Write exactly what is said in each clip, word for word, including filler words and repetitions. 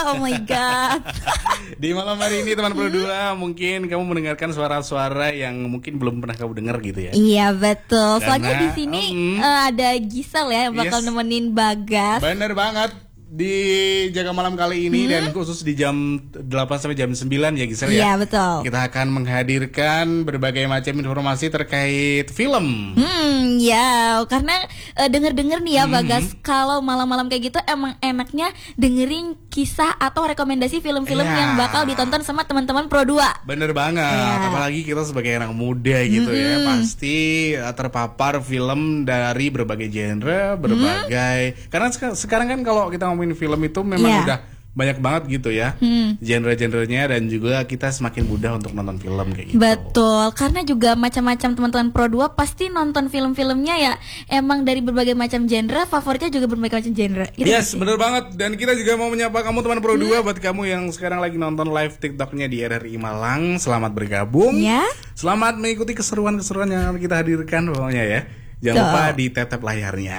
Oh my god. Di malam hari ini teman Pro dua, mungkin kamu mendengarkan suara-suara yang mungkin belum pernah kamu dengar gitu ya. Iya betul. Karena, Soalnya di sini um, uh, ada Gisel ya yang bakal yes. nemenin Bagas. Bener banget. Di Jaga Malam kali ini, hmm? dan khusus di jam delapan sampai jam sembilan ya Gisel ya. Iya betul. Kita akan menghadirkan berbagai macam informasi terkait film. Hmm, ya, karena uh, denger-denger nih ya hmm. Bagas, kalau malam-malam kayak gitu emang enaknya dengerin kisah atau rekomendasi film-film ya. yang bakal ditonton sama teman-teman Pro dua. Bener banget. Ya. Apalagi kita sebagai anak muda gitu hmm. ya, pasti terpapar film dari berbagai genre, berbagai. Hmm. Karena sek- sekarang kan kalau kita ngomongin film itu memang yeah. udah banyak banget gitu ya hmm. genre-genrenya, dan juga kita semakin mudah untuk nonton film kayak gitu. Betul, karena juga macam-macam teman-teman Pro dua pasti nonton film-filmnya ya emang dari berbagai macam genre, favoritnya juga berbagai macam genre gitu. Yes, bener banget. Dan kita juga mau menyapa kamu teman Pro dua, hmm. buat kamu yang sekarang lagi nonton live TikToknya di R R I Malang, selamat bergabung ya. Selamat mengikuti keseruan-keseruan yang kita hadirkan pokoknya ya. Jangan lupa ditetep layarnya.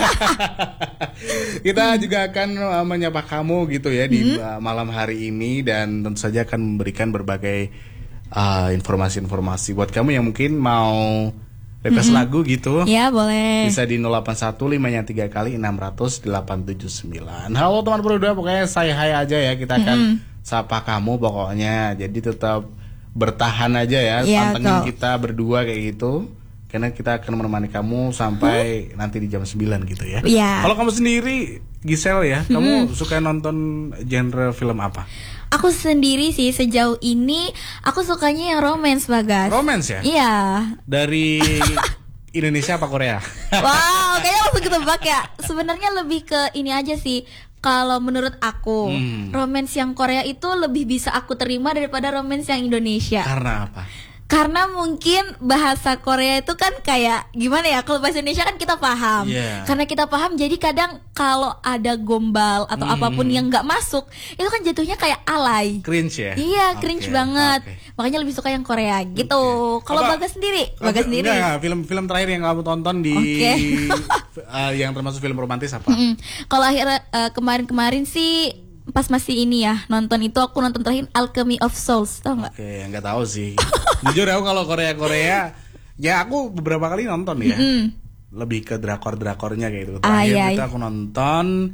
Kita juga akan uh, menyapa kamu gitu ya di uh, malam hari ini, dan tentu saja akan memberikan berbagai uh, informasi-informasi buat kamu yang mungkin mau request mm-hmm. lagu gitu. Ya boleh. Bisa di nol delapan satu lima nya tiga kali enam ratus delapan tujuh sembilan. Halo teman Pro dua, pokoknya saya hai aja ya. Kita akan mm-hmm. sapa kamu pokoknya. Jadi tetap bertahan aja ya, ya pantengin kita berdua kayak gitu. Karena kita akan menemani kamu sampai hmm? nanti di jam sembilan gitu ya. Yeah. Kalau kamu sendiri, Gisel ya, hmm. kamu suka nonton genre film apa? Aku sendiri sih sejauh ini aku sukanya yang romance, Bagas. Romance ya? Iya. Dari Indonesia apa Korea? Wow, kayaknya langsung ketebak ya. Sebenarnya lebih ke ini aja sih. Kalau menurut aku, hmm. romance yang Korea itu lebih bisa aku terima daripada romance yang Indonesia. Karena apa? Karena mungkin bahasa Korea itu kan kayak gimana ya, kalau bahasa Indonesia kan kita paham yeah. Karena kita paham, jadi kadang kalau ada gombal atau hmm. apapun yang gak masuk, itu kan jatuhnya kayak alay. Cringe ya? Iya, cringe okay. banget okay. Makanya lebih suka yang Korea gitu. Okay. Kalau Bagas sendiri? Bagas sendiri enggak, film-film terakhir yang kamu tonton di okay. uh, yang termasuk film romantis apa? Mm-hmm. Kalau akhir uh, kemarin-kemarin sih pas masih ini ya, nonton itu aku nonton terakhir Alchemy of Souls, tau nggak? Oke, okay, nggak tahu sih. Jujur aku kalau Korea Korea, ya aku beberapa kali nonton ya, mm-hmm. lebih ke drakor-drakornya kayak gitu. Terakhir ah, iya, itu aku nonton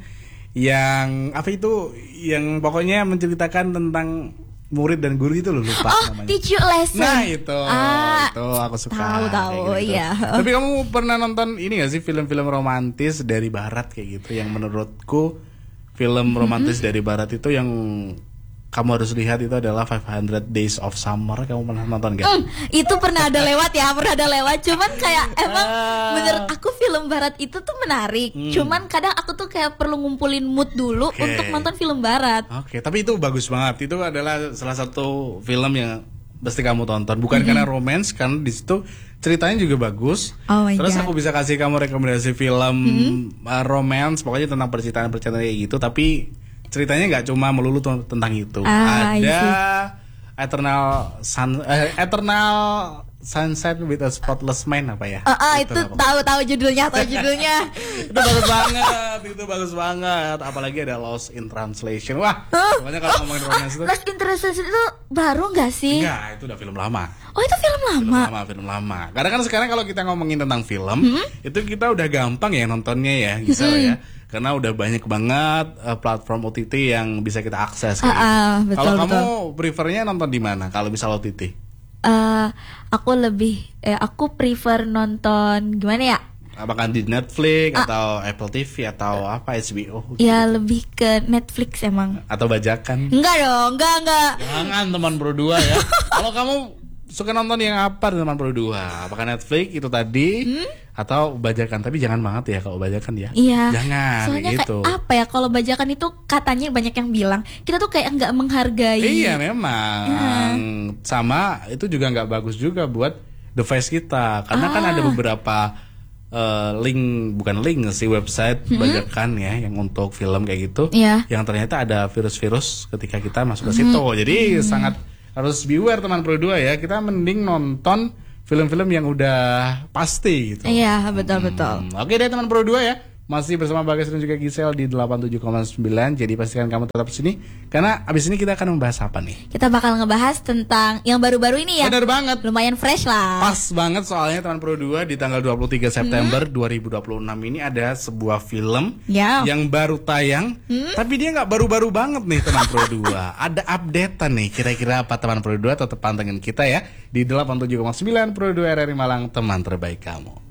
yang apa itu, yang pokoknya menceritakan tentang murid dan guru itu loh, lupa oh, namanya. Teach you lesson. Nah itu, ah, itu aku suka. Tahu tahu, gitu. Iya. Tapi kamu pernah nonton ini nggak sih, film-film romantis dari Barat kayak gitu, yang menurutku film romantis mm-hmm. dari Barat itu yang kamu harus lihat itu adalah five hundred Days of Summer. Kamu pernah nonton gak? Mm, itu pernah ada lewat ya, pernah ada lewat. Cuman kayak emang uh, menurut aku film Barat itu tuh menarik. Mm. Cuman kadang aku tuh kayak perlu ngumpulin mood dulu okay. untuk nonton film Barat. Oke, okay, tapi itu bagus banget. Itu adalah salah satu film yang pasti kamu tonton. Bukan mm-hmm. karena romance, karena di situ ceritanya juga bagus. Oh my Terus God. aku bisa kasih kamu rekomendasi film mm-hmm. uh, romance, pokoknya tentang percintaan-percintaan kayak gitu. Tapi ceritanya nggak cuma melulu t- tentang itu. Ah, ada Eternal Sun, uh, Eternal Sunset with a Spotless Mind apa ya? Uh, uh, itu tahu-tahu judulnya, tahu judulnya. Itu bagus banget, itu bagus banget. Apalagi ada Lost in Translation. Wah, huh? Pokoknya kalau ngomongin romance itu. Lost in Translation itu baru nggak sih? Enggak, itu udah film lama. Oh, itu film lama. Film lama, film lama. Karena kan sekarang kalau kita ngomongin tentang film, hmm? itu kita udah gampang ya nontonnya ya, bisa hmm. ya. Karena udah banyak banget uh, platform O T T yang bisa kita akses. Uh, uh, betul, kalau kamu betul. prefernya nonton di mana? Kalau misal O T T? Uh, aku lebih, eh, aku prefer nonton gimana ya? Apakah di Netflix uh, atau Apple T V atau uh, apa H B O? Ya gitu. Lebih ke Netflix emang. Atau bajakan? Enggak dong, enggak enggak. Jangan teman Pro dua ya. Kalau kamu suka nonton yang apa teman Pro dua? Apakah Netflix itu tadi hmm? atau bajakan? Tapi jangan banget ya kalau bajakan ya. Iya. Jangan. Soalnya gitu. Kayak apa ya, kalau bajakan itu katanya banyak yang bilang kita tuh kayak nggak menghargai. Iya memang. Hmm. Sama itu juga nggak bagus juga buat device kita, karena ah. kan ada beberapa uh, link, bukan link sih, website hmm. bajakan ya yang untuk film kayak gitu, yeah. yang ternyata ada virus-virus ketika kita masuk ke situ. Hmm. Jadi hmm. sangat harus beware teman Pro dua ya. Kita mending nonton film-film yang udah pasti gitu. Iya, betul-betul. Hmm. Oke deh teman Pro dua ya. Masih bersama Bagas dan juga Gisel di delapan puluh tujuh koma sembilan. Jadi pastikan kamu tetap sini, karena abis ini kita akan membahas apa nih? Kita bakal ngebahas tentang yang baru-baru ini ya. Benar banget. Lumayan fresh lah. Pas banget, soalnya teman Pro dua di tanggal dua puluh tiga September hmm. dua ribu dua puluh enam ini ada sebuah film ya. yang baru tayang. hmm? Tapi dia gak baru-baru banget nih teman Pro dua. Ada updatean nih, kira-kira apa teman Pro dua? Tetap pantengin kita ya di delapan puluh tujuh koma sembilan Pro dua R R I Malang, teman terbaik kamu.